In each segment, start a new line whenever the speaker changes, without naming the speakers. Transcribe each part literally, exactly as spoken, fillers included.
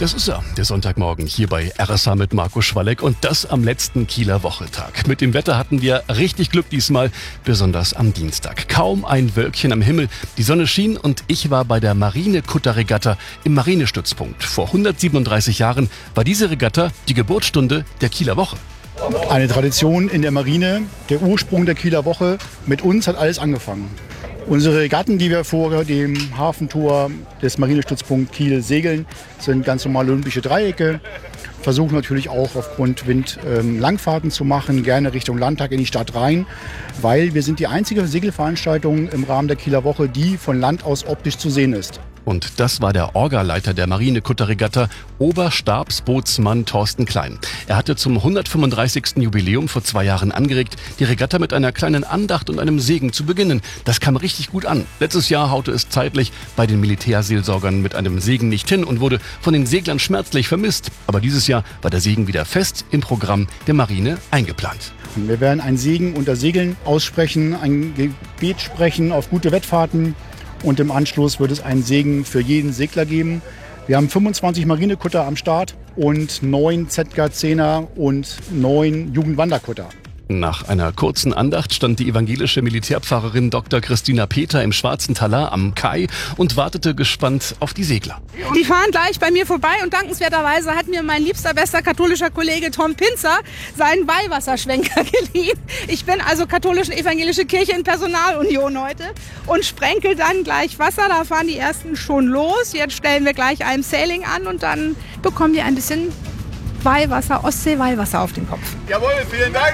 Das ist er, der Sonntagmorgen hier bei R S H mit Marco Schwalleck und das am letzten Kieler Wochetag. Mit dem Wetter hatten wir richtig Glück diesmal, besonders am Dienstag. Kaum ein Wölkchen am Himmel, die Sonne schien und ich war bei der Marine-Kutter-Regatta im Marinestützpunkt. Vor hundertsiebenunddreißig Jahren war diese Regatta die Geburtsstunde der Kieler Woche.
Eine Tradition in der Marine, der Ursprung der Kieler Woche. Mit uns hat alles angefangen. Unsere Regatten, die wir vor dem Hafentor des Marinestützpunkt Kiel segeln, sind ganz normale olympische Dreiecke. Versuchen natürlich auch aufgrund Wind ähm, Langfahrten zu machen, gerne Richtung Landtag in die Stadt rein, weil wir sind die einzige Segelveranstaltung im Rahmen der Kieler Woche, die von Land aus optisch zu sehen ist.
Und das war der Orgaleiter der Marine-Kutter-Regatta, Oberstabsbootsmann Thorsten Klein. Er hatte zum hundertfünfunddreißigsten Jubiläum vor zwei Jahren angeregt, die Regatta mit einer kleinen Andacht und einem Segen zu beginnen. Das kam richtig gut an. Letztes Jahr haute es zeitlich bei den Militärseelsorgern mit einem Segen nicht hin und wurde von den Seglern schmerzlich vermisst. Aber dieses Jahr war der Segen wieder fest im Programm der Marine eingeplant.
Wir werden einen Segen unter Segeln aussprechen, ein Gebet sprechen auf gute Wettfahrten. Und im Anschluss wird es einen Segen für jeden Segler geben. Wir haben fünfundzwanzig Marinekutter am Start und neun Z K zehner und neun Jugendwanderkutter.
Nach einer kurzen Andacht stand die evangelische Militärpfarrerin Doktor Christina Peter im schwarzen Talar am Kai und wartete gespannt auf die Segler.
Die fahren gleich bei mir vorbei und dankenswerterweise hat mir mein liebster, bester katholischer Kollege Tom Pinzer seinen Weihwasserschwenker geliehen. Ich bin also katholische evangelische Kirche in Personalunion heute und sprenkel dann gleich Wasser. Da fahren die ersten schon los. Jetzt stellen wir gleich ein Sailing an und dann bekommen die ein bisschen Weihwasser, Ostsee-Weihwasser auf den Kopf.
Jawohl, vielen Dank.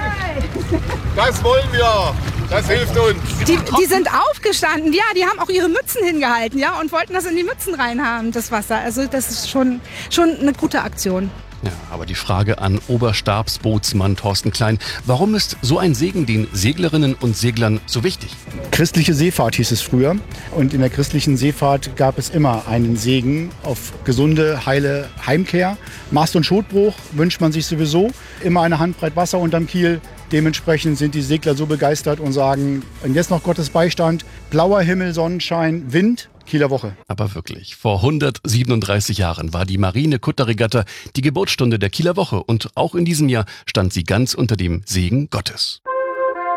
Das wollen wir. Das hilft uns.
Die, die sind aufgestanden, ja, die haben auch ihre Mützen hingehalten, ja, und wollten das in die Mützen reinhaben, das Wasser. Also das ist schon, schon eine gute Aktion.
Ja, aber die Frage an Oberstabsbootsmann Thorsten Klein: Warum ist so ein Segen den Seglerinnen und Seglern so wichtig?
Christliche Seefahrt hieß es früher. Und in der christlichen Seefahrt gab es immer einen Segen auf gesunde, heile Heimkehr. Mast- und Schotbruch wünscht man sich sowieso. Immer eine Handbreit Wasser unterm Kiel. Dementsprechend sind die Segler so begeistert und sagen, und jetzt noch Gottes Beistand, blauer Himmel, Sonnenschein, Wind, Kieler Woche.
Aber wirklich, vor hundertsiebenunddreißig Jahren war die Marine-Kutter-Regatta die Geburtsstunde der Kieler Woche und auch in diesem Jahr stand sie ganz unter dem Segen Gottes.